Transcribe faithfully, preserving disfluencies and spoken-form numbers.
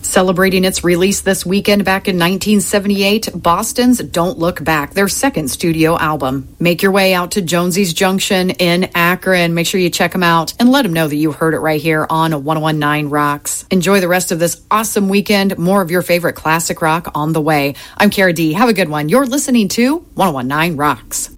Celebrating its release this weekend back in nineteen seventy-eight, Boston's Don't Look Back, their second studio album. Make your way out to Jonesy's Junction in Akron. Make sure you check them out and let them know that you heard it right here on one oh one nine Rocks. Enjoy the rest of this awesome weekend. More of your favorite classic rock on the way. I'm Kara D. Have a good one. You're listening to one oh one nine Rocks.